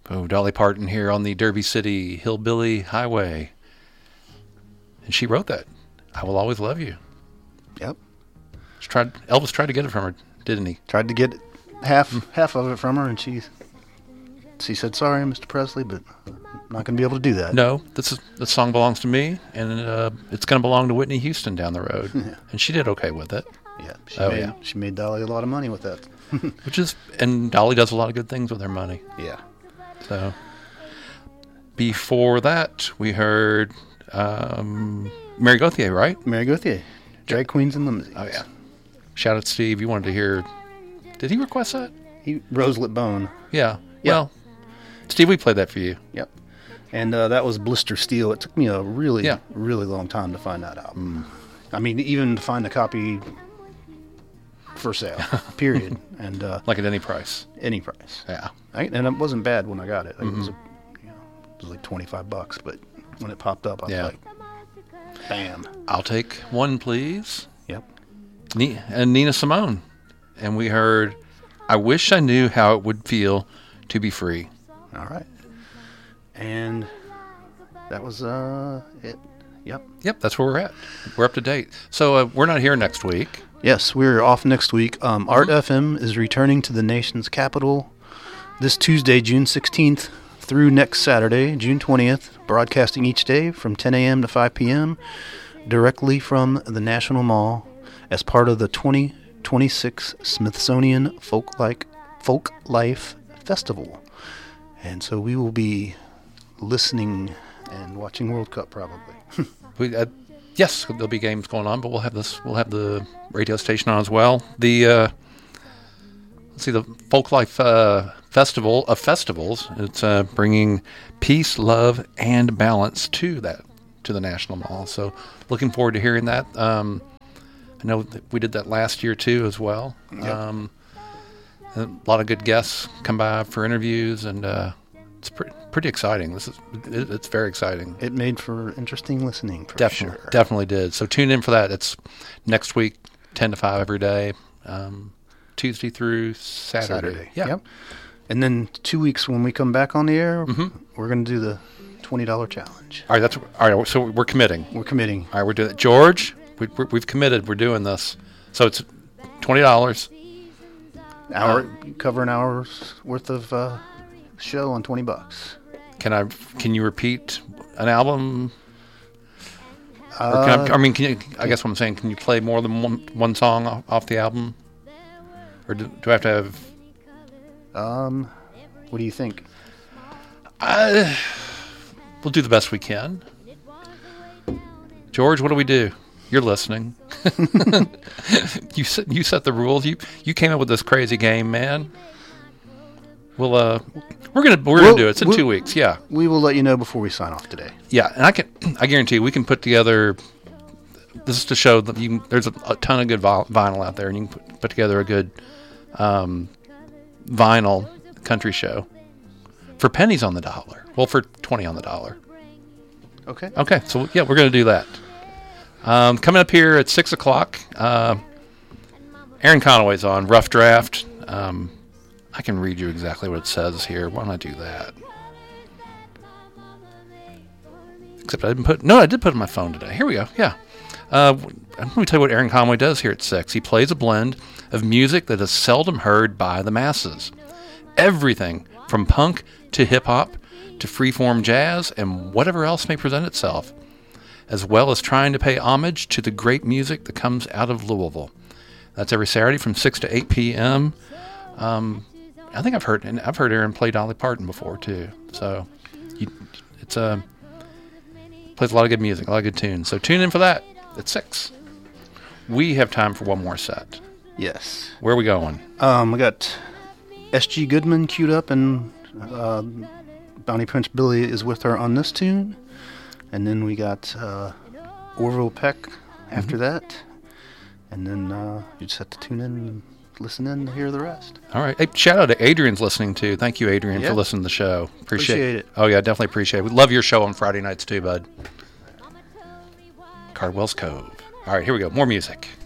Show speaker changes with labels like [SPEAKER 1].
[SPEAKER 1] Oh, Dolly Parton here on the Derby City Hillbilly Highway. And she wrote that. I Will Always Love You.
[SPEAKER 2] Yep.
[SPEAKER 1] Elvis tried to get it from her, didn't he?
[SPEAKER 2] Tried to get half of it from her, and she said, "Sorry, Mr. Presley, but I'm not going to be able to do that."
[SPEAKER 1] No, this song belongs to me, and it's going to belong to Whitney Houston down the road.
[SPEAKER 2] Yeah.
[SPEAKER 1] And she did okay with it.
[SPEAKER 2] Yeah, she made Dolly a lot of money with that.
[SPEAKER 1] And Dolly does a lot of good things with her money.
[SPEAKER 2] Yeah.
[SPEAKER 1] So, before that, we heard Mary Gauthier, right?
[SPEAKER 2] Mary Gauthier, Drag Queens and Limousines.
[SPEAKER 1] Oh, yeah. Shout out to Steve. You wanted to hear... Did he request that?
[SPEAKER 2] Roselet Bone.
[SPEAKER 1] Yeah.
[SPEAKER 2] Yeah.
[SPEAKER 1] Well, Steve, we played that for you.
[SPEAKER 2] Yep. And that was Blister Steel. It took me a really long time to find that album. I mean, even to find a copy for sale, period. And
[SPEAKER 1] Like at any price.
[SPEAKER 2] Any price.
[SPEAKER 1] Yeah.
[SPEAKER 2] And it wasn't bad when I got it. Like, it was like $25, but when it popped up, I was like, bam.
[SPEAKER 1] I'll take one, please.
[SPEAKER 2] Yep.
[SPEAKER 1] And Nina Simone. And we heard, I Wish I Knew How It Would Feel to Be Free.
[SPEAKER 2] All right. And that was it.
[SPEAKER 1] Yep, that's where we're at. We're up to date. So we're not here next week.
[SPEAKER 2] Yes, we're off next week. Art FM is returning to the nation's capital this Tuesday, June 16th, through next Saturday, June 20th, broadcasting each day from 10 a.m. to 5 p.m. directly from the National Mall as part of the 2026 Smithsonian Folk Life Festival. And so we will be listening and watching World Cup probably.
[SPEAKER 1] Yes, there'll be games going on, but we'll have the radio station on as well. The Folk Life Festival of Festivals. It's bringing peace, love, and balance to the National Mall. So looking forward to hearing that. I know that we did that last year too as well. Yep. A lot of good guests come by for interviews, and it's pretty exciting. It's very exciting.
[SPEAKER 2] It made for interesting listening,
[SPEAKER 1] Definitely,
[SPEAKER 2] sure.
[SPEAKER 1] Definitely did. So tune in for that. It's next week, 10 to 5 every day, Tuesday through Saturday. Yeah.
[SPEAKER 2] Yep. And then 2 weeks when we come back on the air, we're going to do the $20 challenge.
[SPEAKER 1] All right. So we're committing.
[SPEAKER 2] We're committing.
[SPEAKER 1] All right. We're doing it. George, we've committed. We're doing this. So it's $20.
[SPEAKER 2] Cover an hour's worth of show on $20.
[SPEAKER 1] Can you repeat an album? I guess what I'm saying, can you play more than one song off the album? Or do I have to have...
[SPEAKER 2] What do you think?
[SPEAKER 1] We'll do the best we can. George, what do we do? You're listening. You set the rules. You came up with this crazy game, man. We're gonna do it. It's in 2 weeks. Yeah.
[SPEAKER 2] We will let you know before we sign off today.
[SPEAKER 1] Yeah, and I guarantee you, we can put together. This is to show that there's a ton of good vinyl out there, and you can put together a good vinyl country show for pennies on the dollar. Well, for 20 on the dollar.
[SPEAKER 2] Okay.
[SPEAKER 1] Okay. So yeah, we're gonna do that. Coming up here at 6:00, Aaron Conaway's on Rough Draft. I can read you exactly what it says here. Why don't I do that? Except I did put it on my phone today. Here we go. Yeah. Let me tell you what Aaron Conaway does here at 6. He plays a blend of music that is seldom heard by the masses. Everything from punk to hip-hop to freeform jazz and whatever else may present itself, as well as trying to pay homage to the great music that comes out of Louisville. That's every Saturday from 6 to 8 p.m. I think I've heard Aaron play Dolly Parton before too. So plays a lot of good music, a lot of good tunes. So tune in for that at 6. We have time for one more set.
[SPEAKER 2] Yes.
[SPEAKER 1] Where are we going?
[SPEAKER 2] We got S.G. Goodman queued up, and Bonnie Prince Billy is with her on this tune. And then we got Orville Peck after that. And then you just have to tune in and listen in to hear the rest.
[SPEAKER 1] All right. Hey, shout out to Adrian's listening too. Thank you, Adrian, for listening to the show. Appreciate it. Oh, yeah, definitely appreciate it. We love your show on Friday nights too, bud. Cardwell's Cove. All right, here we go. More music.